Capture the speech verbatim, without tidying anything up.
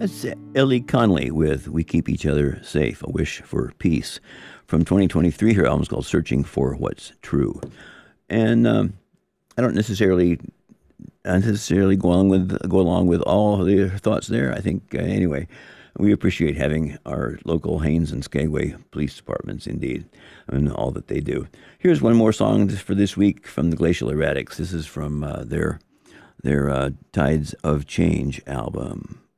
That's Ellie Conley with We Keep Each Other Safe, A Wish for Peace. From twenty twenty-three, her album's called Searching for What's True. And um, I don't necessarily I necessarily go along with go along with all of the thoughts there. I think, uh, anyway, we appreciate having our local Haines and Skagway police departments, indeed, and all that they do. Here's one more song for this week from the Glacial Erratics. This is from uh, their, their uh, Tides of Change album.